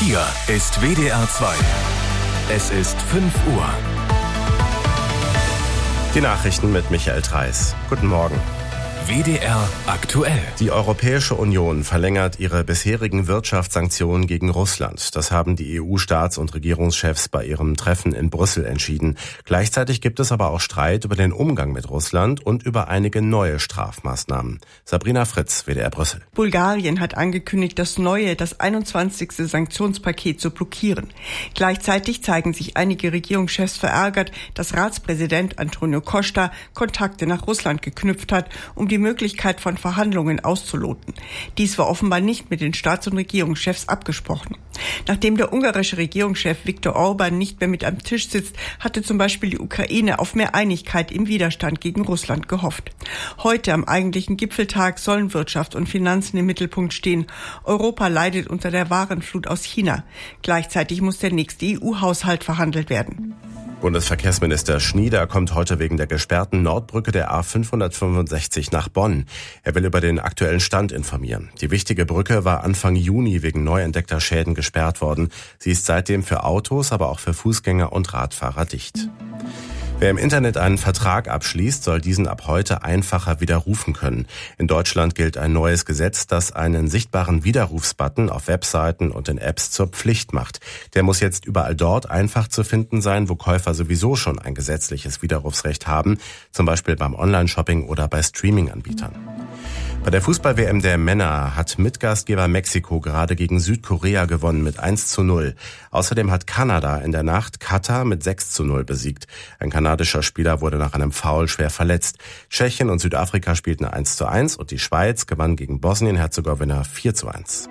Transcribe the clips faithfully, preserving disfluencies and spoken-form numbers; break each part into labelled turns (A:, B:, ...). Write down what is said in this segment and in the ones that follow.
A: Hier ist W D R zwei. Es ist fünf Uhr.
B: Die Nachrichten mit Michael Treis. Guten Morgen.
A: W D R aktuell.
B: Die Europäische Union verlängert ihre bisherigen Wirtschaftssanktionen gegen Russland. Das haben die E U-Staats- und Regierungschefs bei ihrem Treffen in Brüssel entschieden. Gleichzeitig gibt es aber auch Streit über den Umgang mit Russland und über einige neue Strafmaßnahmen. Sabrina Fritz, W D R Brüssel.
C: Bulgarien hat angekündigt, das neue, das einundzwanzigste Sanktionspaket zu blockieren. Gleichzeitig zeigen sich einige Regierungschefs verärgert, dass Ratspräsident Antonio Costa Kontakte nach Russland geknüpft hat, um die Möglichkeit von Verhandlungen auszuloten. Dies war offenbar nicht mit den Staats- und Regierungschefs abgesprochen. Nachdem der ungarische Regierungschef Viktor Orban nicht mehr mit am Tisch sitzt, hatte zum Beispiel die Ukraine auf mehr Einigkeit im Widerstand gegen Russland gehofft. Heute am eigentlichen Gipfeltag sollen Wirtschaft und Finanzen im Mittelpunkt stehen. Europa leidet unter der Warenflut aus China. Gleichzeitig muss der nächste E U-Haushalt verhandelt werden.
B: Bundesverkehrsminister Schnieder kommt heute wegen der gesperrten Nordbrücke der A fünfhundertfünfundsechzig nach Bonn. Er will über den aktuellen Stand informieren. Die wichtige Brücke war Anfang Juni wegen neu entdeckter Schäden gesperrt worden. Sie ist seitdem für Autos, aber auch für Fußgänger und Radfahrer dicht. Wer im Internet einen Vertrag abschließt, soll diesen ab heute einfacher widerrufen können. In Deutschland gilt ein neues Gesetz, das einen sichtbaren Widerrufsbutton auf Webseiten und in Apps zur Pflicht macht. Der muss jetzt überall dort einfach zu finden sein, wo Käufer sowieso schon ein gesetzliches Widerrufsrecht haben, zum Beispiel beim Online-Shopping oder bei Streaming-Anbietern. Bei der Fußball-W M der Männer hat Mitgastgeber Mexiko gerade gegen Südkorea gewonnen mit eins zu null. Außerdem hat Kanada in der Nacht Katar mit sechs zu null besiegt. Ein kanadischer Spieler wurde nach einem Foul schwer verletzt. Tschechien und Südafrika spielten eins zu eins und die Schweiz gewann gegen Bosnien-Herzegowina vier zu eins.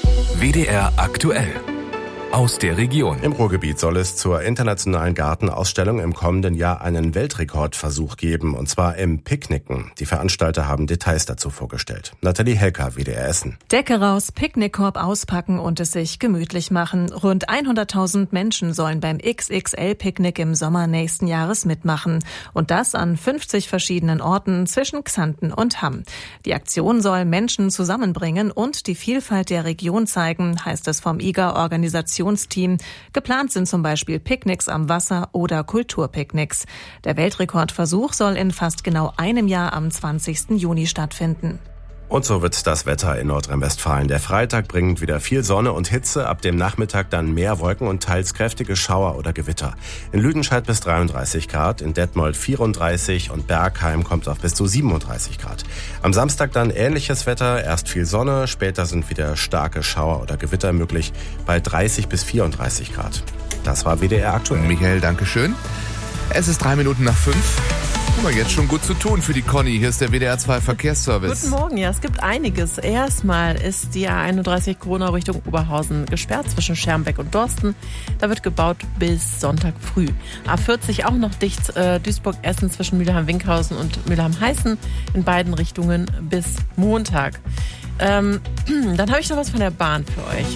A: W D R aktuell. Aus der Region.
B: Im Ruhrgebiet soll es zur internationalen Gartenausstellung im kommenden Jahr einen Weltrekordversuch geben, und zwar im Picknicken. Die Veranstalter haben Details dazu vorgestellt. Nathalie Helker, W D R Essen.
D: Decke raus, Picknickkorb auspacken und es sich gemütlich machen. Rund hunderttausend Menschen sollen beim X X L-Picknick im Sommer nächsten Jahres mitmachen. Und das an fünfzig verschiedenen Orten zwischen Xanten und Hamm. Die Aktion soll Menschen zusammenbringen und die Vielfalt der Region zeigen, heißt es vom I G A-Organisation. Team. Geplant sind zum Beispiel Picknicks am Wasser oder Kulturpicknicks. Der Weltrekordversuch soll in fast genau einem Jahr am zwanzigsten Juni stattfinden.
B: Und so wird das Wetter in Nordrhein-Westfalen. Der Freitag bringt wieder viel Sonne und Hitze, ab dem Nachmittag dann mehr Wolken und teils kräftige Schauer oder Gewitter. In Lüdenscheid bis dreiunddreißig Grad, in Detmold vierunddreißig und Bergheim kommt auf bis zu siebenunddreißig Grad. Am Samstag dann ähnliches Wetter, erst viel Sonne, später sind wieder starke Schauer oder Gewitter möglich bei dreißig bis vierunddreißig Grad. Das war W D R aktuell.
E: Michael, danke schön. Es ist drei Minuten nach fünf. Guck mal, jetzt schon gut zu tun für die Conny. Hier ist der W D R zwei Verkehrsservice.
F: Guten Morgen, ja, es gibt einiges. Erstmal ist die A einunddreißig Gronau Richtung Oberhausen gesperrt zwischen Schermbeck und Dorsten. Da wird gebaut bis Sonntag früh. A vierzig auch noch dicht, äh, Duisburg-Essen zwischen Mülheim-Winkhausen und Mülheim-Heißen in beiden Richtungen bis Montag. Ähm, dann habe ich noch was von der Bahn für euch.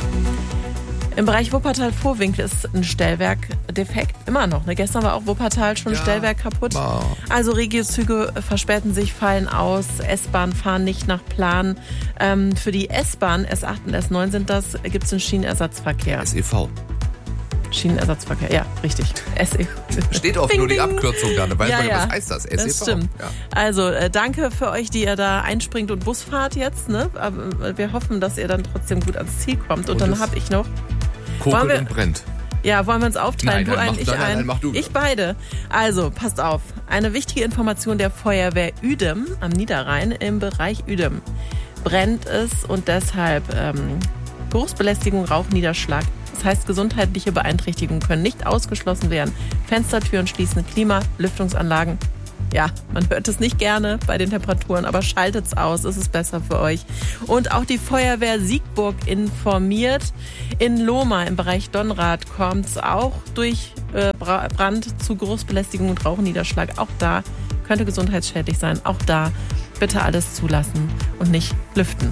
F: Im Bereich Wuppertal-Vorwinkel ist ein Stellwerk defekt, immer noch. Ne? Gestern war auch Wuppertal schon ein ja. Stellwerk kaputt. Wow. Also Regiozüge verspäten sich, fallen aus, S-Bahn fahren nicht nach Plan. Ähm, für die S-Bahn, S acht und S neun sind das, gibt es einen Schienenersatzverkehr.
E: S E V.
F: Schienenersatzverkehr, ja, richtig. S E V.
E: Steht oft nur die Abkürzung da, da weiß
F: ja,
E: man,
F: ja.
E: was heißt das? S E V.
F: Das stimmt. Ja. Also äh, danke für euch, die ihr da einspringt und Bus fahrt jetzt. Ne? Aber wir hoffen, dass ihr dann trotzdem gut ans Ziel kommt. Und, und dann habe ich noch...
E: Kokelt wir, und brennt.
F: Ja, wollen wir uns aufteilen?
E: Nein,
F: du
E: nein,
F: ein,
E: mach,
F: ich
E: nein,
F: ein.
E: Nein, mach du.
F: Ich beide. Also, passt auf. Eine wichtige Information der Feuerwehr Uedem am Niederrhein. Im Bereich Uedem brennt es und deshalb ähm, Geruchsbelästigung, Rauchniederschlag. Das heißt, gesundheitliche Beeinträchtigungen können nicht ausgeschlossen werden. Fenstertüren schließen, Klima, Lüftungsanlagen. Ja, man hört es nicht gerne bei den Temperaturen, aber schaltet's aus, es ist besser für euch. Und auch die Feuerwehr Siegburg informiert. In Lohmar im Bereich Donnrath kommt es auch durch äh, Brand zu Geruchsbelästigung und Rauchniederschlag. Auch da könnte gesundheitsschädlich sein. Auch da bitte alles zulassen und nicht lüften.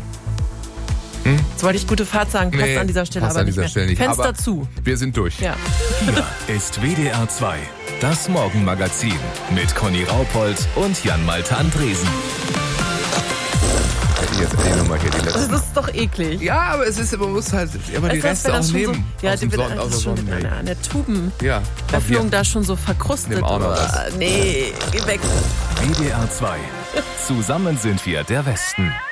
F: Hm? Jetzt wollte ich gute Fahrt sagen, passt nee, an dieser Stelle
E: passt
F: aber
E: an
F: nicht
E: dieser
F: mehr.
E: Stelle nicht.
F: Fenster
E: aber
F: zu.
E: Wir sind durch.
F: Ja.
A: Hier ist W D R zwei, das Morgenmagazin mit Conny Raupold und Jan-Malte Andresen.
E: jetzt die Nummer hier, die letzte.
F: Das ist doch eklig.
E: Ja, aber es ist, man muss halt immer die
F: Weißt
E: Reste
F: du, wenn
E: auch
F: das schon
E: nehmen.
F: So, ja,
E: aus dem
F: die,
E: Son-
F: das
E: aus der
F: ist schon
E: Sonnenmilch.
F: an der Tuben.
E: Ja.
F: Öffnung da schon so verkrustet.
E: Nimm auch noch
F: Uah,
E: was.
F: Nee, geh weg.
A: W D R zwei. Zusammen sind wir der Westen.